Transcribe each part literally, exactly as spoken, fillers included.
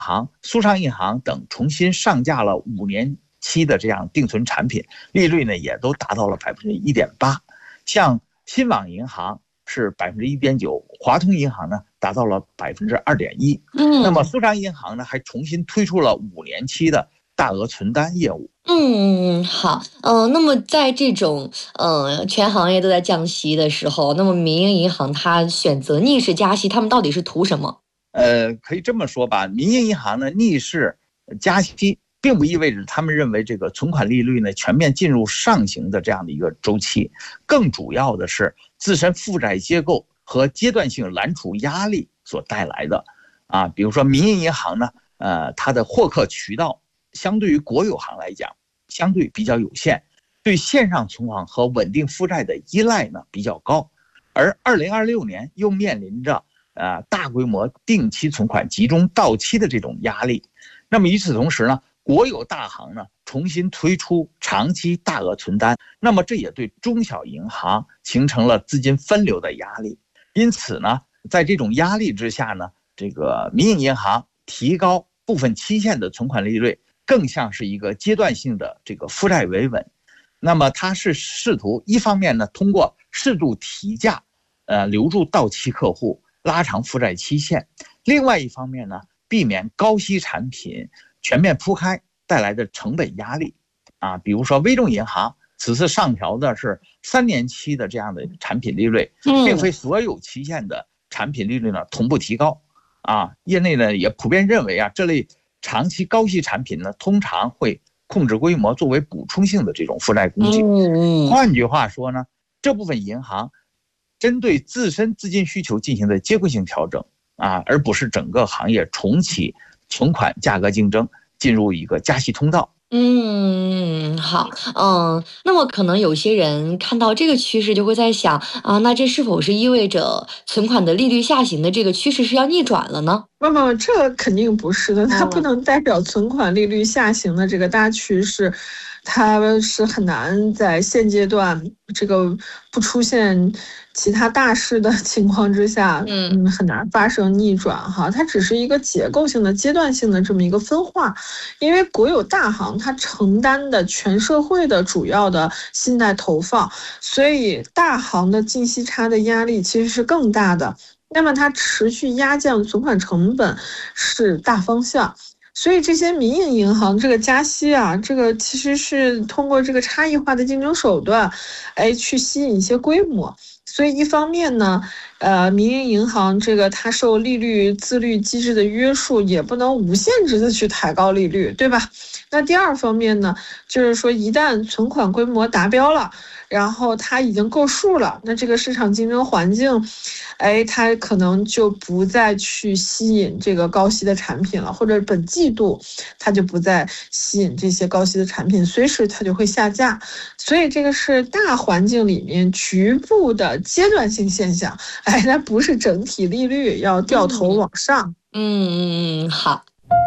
行、苏商银行等重新上架了五年期的这样定存产品，利率呢也都达到了百分之一点八。像新网银行是百分之一点九，华通银行呢达到了百分之二点一。 嗯， 那么苏商银行呢还重新推出了五年期的大额存单业务。 嗯，好，嗯、呃，那么在这种呃全行业都在降息的时候，那么民营银行它选择逆势加息，他们到底是图什么？ 呃，可以这么说吧，民营银行呢逆势加息，并不意味着他们认为这个存款利率呢全面进入上行的这样的一个周期，更主要的是自身负债结构和阶段性揽储压力所带来的。啊，比如说民营银行呢，呃，它的获客渠道相对于国有行来讲，相对比较有限，对线上存款和稳定负债的依赖呢比较高，而二零二六年又面临着呃大规模定期存款集中到期的这种压力。那么与此同时呢，国有大行呢重新推出长期大额存单，那么这也对中小银行形成了资金分流的压力。因此呢，在这种压力之下呢，这个民营银行提高部分期限的存款利率，更像是一个阶段性的这个负债维稳。那么它是试图一方面呢，通过适度提价，呃，留住到期客户，拉长负债期限；另外一方面呢，避免高息产品全面铺开带来的成本压力。啊，比如说微众银行此次上调的是三年期的这样的产品利率，并非所有期限的产品利率呢同步提高。啊，业内呢也普遍认为啊，这类长期高息产品呢，通常会控制规模，作为补充性的这种负债工具。换句话说呢，这部分银行针对自身资金需求进行的结构性调整啊，而不是整个行业重启存款价格竞争，进入一个加息通道。 嗯，好，嗯，那么可能有些人看到这个趋势就会在想啊，那这是否是意味着存款的利率下行的这个趋势是要逆转了呢？ 不不，这肯定不是的，它不能代表存款利率下行的这个大趋势，它是很难在现阶段这个不出现其他大事的情况之下，嗯，很难发生逆转哈。它只是一个结构性的、阶段性的这么一个分化，因为国有大行它承担的全社会的主要的信贷投放，所以大行的净息差的压力其实是更大的。那么它持续压降存款成本是大方向，所以这些民营银行这个加息啊，这个其实是通过这个差异化的竞争手段，哎，去吸引一些规模。所以一方面呢，呃，民营银行这个它受利率自律机制的约束，也不能无限制的去抬高利率，对吧？那第二方面呢，就是说一旦存款规模达标了，然后它已经够数了，那这个市场竞争环境，哎，它可能就不再去吸引这个高息的产品了，或者本季度它就不再吸引这些高息的产品，随时它就会下架。所以这个是大环境里面局部的阶段性现象，哎，它不是整体利率要掉头往上。 嗯嗯嗯，好。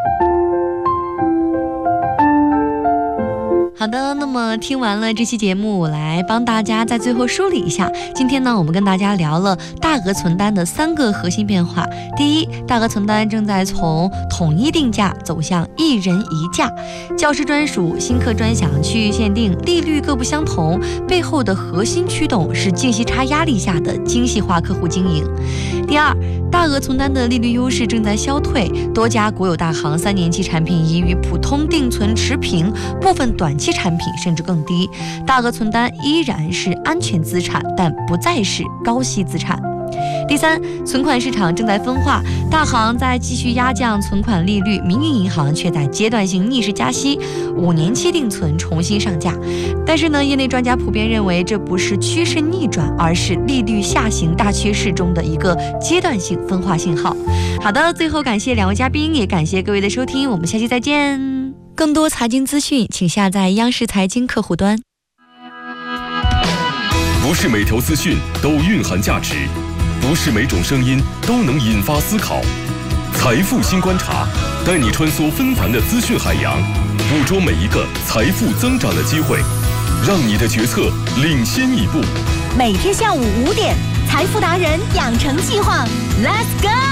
好的，那么听完了这期节目，我来帮大家在最后梳理一下。今天呢，我们跟大家聊了大额存单的三个核心变化。第一，大额存单正在从统一定价走向一人一价，教师专属、新课专享、区域限定，利率各不相同，背后的核心驱动是净息差压力下的精细化客户经营。第二，大额存单的利率优势正在消退，多家国有大行三年期产品已与普通定存持平，部分短期产品甚至更低，大额存单依然是安全资产，但不再是高息资产。第三，存款市场正在分化，大行在继续压降存款利率，民营银行却在阶段性逆势加息，五年期定存重新上架。但是呢，业内专家普遍认为这不是趋势逆转，而是利率下行大趋势中的一个阶段性分化信号。好的，最后感谢两位嘉宾，也感谢各位的收听，我们下期再见。更多财经资讯，请下载央视财经客户端。 不是每条资讯都蕴含价值，不是每种声音都能引发思考。财富新观察，带你穿梭纷繁的资讯海洋，捕捉每一个财富增长的机会，让你的决策领先一步。 每天下午五点，财富达人养成计划 ，Let's go！